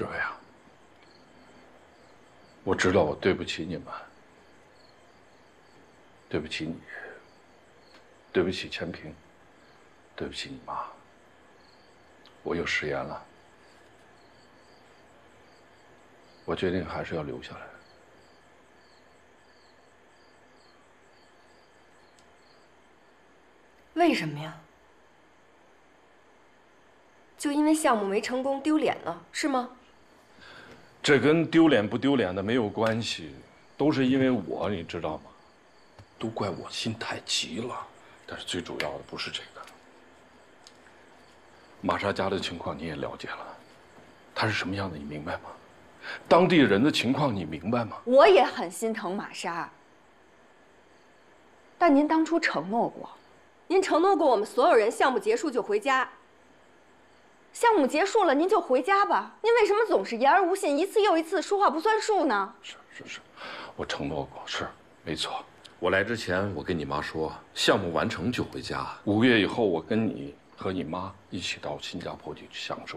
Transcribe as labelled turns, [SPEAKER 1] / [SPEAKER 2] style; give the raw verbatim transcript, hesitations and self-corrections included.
[SPEAKER 1] 志伟啊，我知道我对不起你们，对不起你，对不起钱平，对不起你妈。我有食言了，我决定还是要留下来。
[SPEAKER 2] 为什么呀？就因为项目没成功丢脸了，是吗？
[SPEAKER 1] 这跟丢脸不丢脸的没有关系，都是因为我，你知道吗？都怪我心太急了。但是最主要的不是这个。玛莎家的情况你也了解了，她是什么样的，你明白吗？当地人的情况你明白吗？
[SPEAKER 3] 我也很心疼玛莎，但您当初承诺过，
[SPEAKER 2] 您承诺过我们所有人项目结束就回家。
[SPEAKER 3] 项目结束了您就回家吧，您为什么总是言而无信，一次又一次说话不算数呢？
[SPEAKER 1] 是是是，我承诺过，是没错。我来之前，我跟你妈说，项目完成就回家。五个月以后，我跟你和你妈一起到新加坡去享受